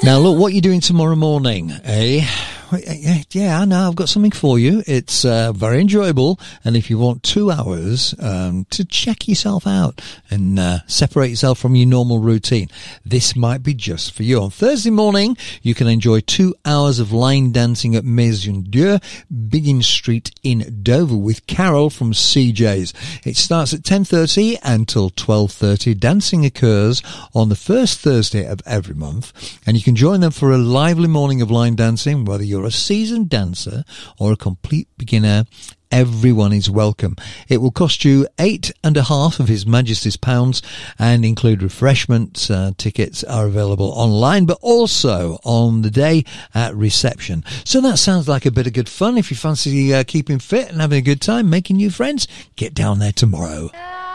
Now, look, what you're doing tomorrow morning, eh? Yeah, I know, I've got something for you. It's very enjoyable, and if you want 2 hours to check yourself out and separate yourself from your normal routine, this might be just for you. On Thursday morning, you can enjoy 2 hours of line dancing at Maison Dieu, Biggin Street in Dover, with Carol from CJ's. It starts at 10:30 until 12:30. Dancing occurs on the first Thursday of every month, and you can join them for a lively morning of line dancing, whether you're a seasoned dancer or a complete beginner. Everyone is welcome. It will cost you £8.50 of His Majesty's pounds and include refreshments. Tickets are available online, but also on the day at reception. So that sounds like a bit of good fun. If you fancy keeping fit and having a good time, making new friends, get down there tomorrow.